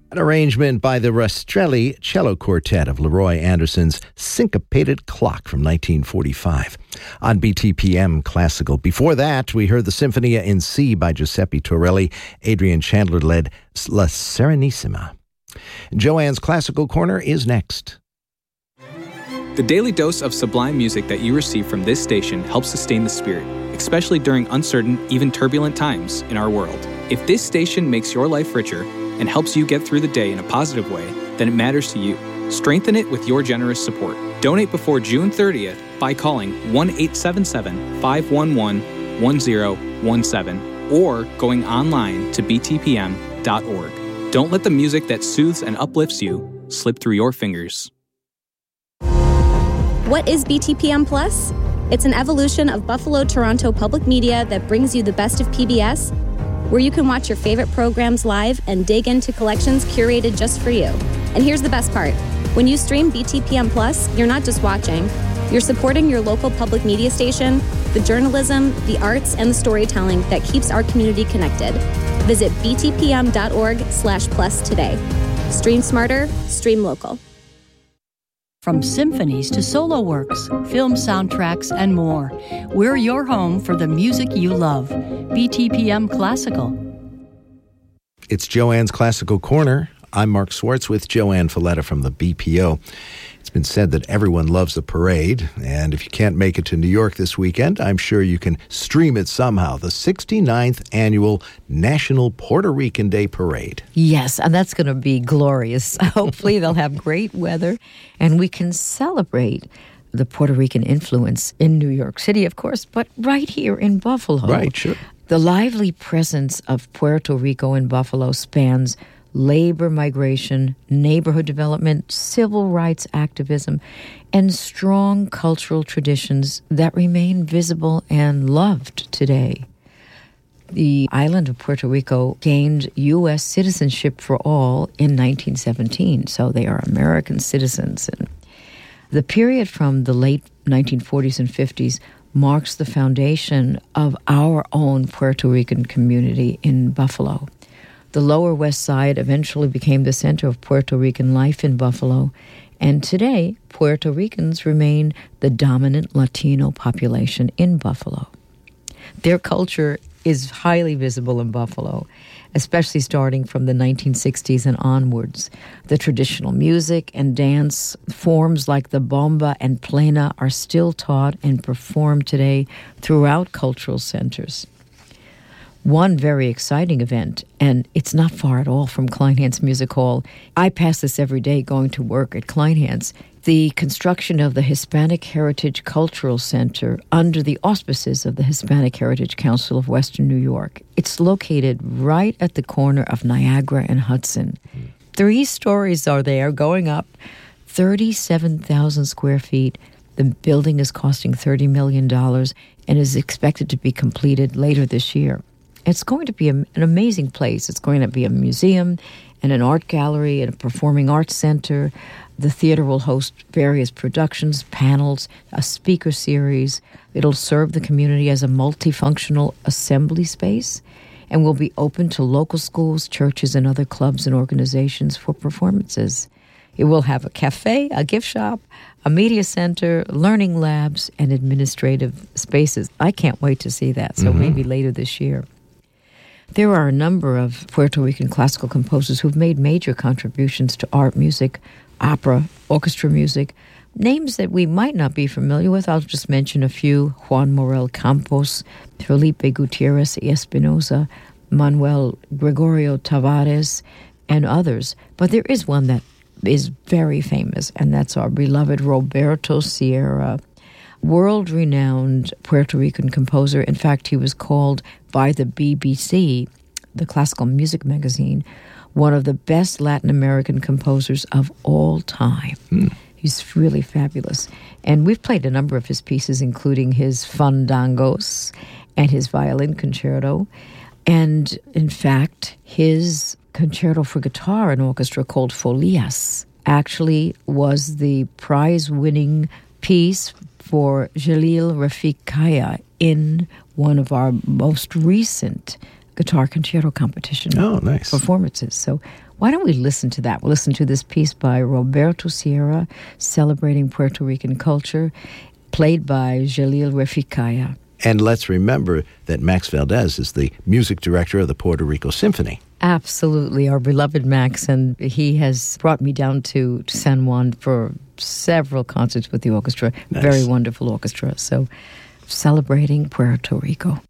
An arrangement by the Rastrelli Cello Quartet of Leroy Anderson's Syncopated Clock from 1945 on BTPM Classical. Before that, we heard the Sinfonia in C by Giuseppe Torelli. Adrian Chandler led La Serenissima. Joanne's Classical Corner is next. The daily dose of sublime music that you receive from this station helps sustain the spirit, especially during uncertain, even turbulent times in our world. If this station makes your life richer and helps you get through the day in a positive way, then it matters to you. Strengthen it with your generous support. Donate before June 30th by calling 1-877-511-1017 or going online to btpm.org. Don't let the music that soothes and uplifts you slip through your fingers. What is BTPM Plus? It's an evolution of Buffalo-Toronto public media that brings you the best of PBS, where you can watch your favorite programs live and dig into collections curated just for you. And here's the best part. When you stream BTPM Plus, you're not just watching. You're supporting your local public media station, the journalism, the arts, and the storytelling that keeps our community connected. Visit btpm.org/plus today. Stream smarter, stream local. From symphonies to solo works, film soundtracks, and more, we're your home for the music you love. BTPM Classical. It's Joanne's Classical Corner. I'm Mark Swartz with Joanne Falletta from the BPO. It's been said that everyone loves a parade, and if you can't make it to New York this weekend, I'm sure you can stream it somehow. The 69th Annual National Puerto Rican Day Parade. Yes, and that's going to be glorious. Hopefully they'll have great weather, and we can celebrate the Puerto Rican influence in New York City, of course, but right here in Buffalo. Right, sure. The lively presence of Puerto Rico in Buffalo spans labor migration, neighborhood development, civil rights activism, and strong cultural traditions that remain visible and loved today. The island of Puerto Rico gained U.S. citizenship for all in 1917, so they are American citizens. And the period from the late 1940s and 50s marks the foundation of our own Puerto Rican community in Buffalo. The Lower West Side eventually became the center of Puerto Rican life in Buffalo, and today, Puerto Ricans remain the dominant Latino population in Buffalo. Their culture is highly visible in Buffalo, especially starting from the 1960s and onwards. The traditional music and dance forms like the bomba and plena are still taught and performed today throughout cultural centers. One very exciting event, and it's not far at all from Kleinhans Music Hall. I pass this every day going to work at Kleinhans. The construction of the Hispanic Heritage Cultural Center under the auspices of the Hispanic Heritage Council of Western New York. It's located right at the corner of Niagara and Hudson. 3 stories are there going up, 37,000 square feet. The building is costing $30 million and is expected to be completed later this year. It's going to be an amazing place. It's going to be a museum and an art gallery and a performing arts center. The theater will host various productions, panels, a speaker series. It'll serve the community as a multifunctional assembly space and will be open to local schools, churches, and other clubs and organizations for performances. It will have a cafe, a gift shop, a media center, learning labs, and administrative spaces. I can't wait to see that, so maybe later this year. There are a number of Puerto Rican classical composers who've made major contributions to art, music, opera, orchestra music, names that we might not be familiar with. I'll just mention a few: Juan Morel Campos, Felipe Gutierrez y Espinosa, Manuel Gregorio Tavares, and others. But there is one that is very famous, and that's our beloved Roberto Sierra, world-renowned Puerto Rican composer. In fact, he was called by the BBC, the classical music magazine, one of the best Latin American composers of all time. He's really fabulous. And we've played a number of his pieces, including his fandangos and his violin concerto. And in fact, his concerto for guitar and orchestra called Folias actually was the prize-winning piece for Jalil Rafik Kaya in one of our most recent guitar concerto competition performances. So Why don't we listen to that? We'll listen to this piece by Roberto Sierra, celebrating Puerto Rican culture, played by Jalil Refikaya. And let's remember that Max Valdez is the music director of the Puerto Rico Symphony. Absolutely, our beloved Max, and he has brought me down to San Juan for several concerts with the orchestra. Nice. Very wonderful orchestra. So, celebrating Puerto Rico.